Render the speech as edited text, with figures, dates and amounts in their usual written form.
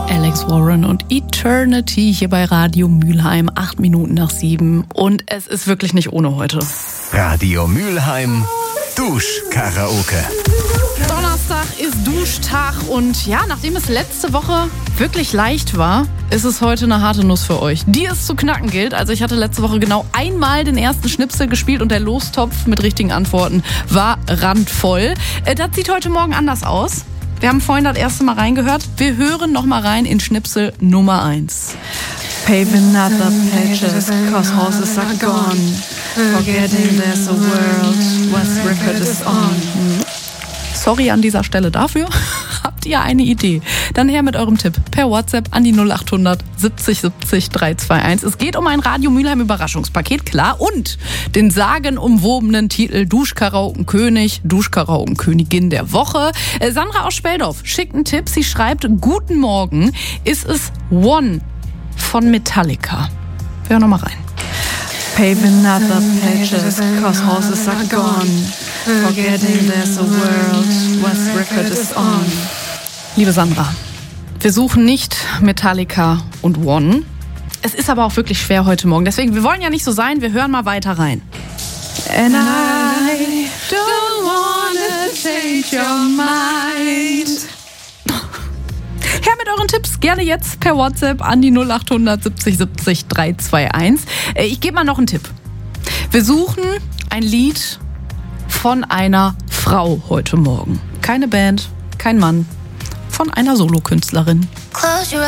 Alex Warren und Eternity hier bei Radio Mülheim, 8 Minuten nach 7. Und es ist wirklich nicht ohne heute. Radio Mülheim, Duschkaraoke. Donnerstag ist Duschtag und ja, nachdem es letzte Woche wirklich leicht war, ist es heute eine harte Nuss für euch, die es zu knacken gilt. Also ich hatte letzte Woche genau einmal den ersten Schnipsel gespielt und der Lostopf mit richtigen Antworten war randvoll. Das sieht heute Morgen anders aus. Wir haben vorhin das erste Mal reingehört. Wir hören noch mal rein in Schnipsel Nummer 1. Paving other pages, cause horses are gone. Forgetting there's a world, what's record is on. Sorry an dieser Stelle dafür. Habt ihr eine Idee? Dann her mit eurem Tipp per WhatsApp an die 0800 70 70 321. Es geht um ein Radio Mülheim Überraschungspaket, klar, und den sagenumwobenen Titel Duschkaraoken-König, Duschkaraoken-Königin der Woche. Sandra aus Speldorf schickt einen Tipp. Sie schreibt: Guten Morgen, ist es One von Metallica. Hör noch mal rein. Paving other pages, cause horses are gone. Forgetting there's a world, what's record is on. Liebe Sandra, wir suchen nicht Metallica und One. Es ist aber auch wirklich schwer heute Morgen. Deswegen, wir wollen ja nicht so sein, wir hören mal weiter rein. And I don't wanna change your mind. Her mit euren Tipps, gerne jetzt per WhatsApp an die 0800 70 70 321. Ich gebe mal noch einen Tipp. Wir suchen ein Lied von einer Frau heute Morgen. Keine Band, kein Mann, von einer Solokünstlerin.